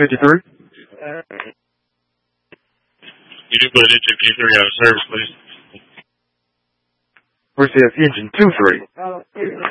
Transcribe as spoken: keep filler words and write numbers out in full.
fifty-three. You do put engine fifty-three out of service, please. Where's the engine two three?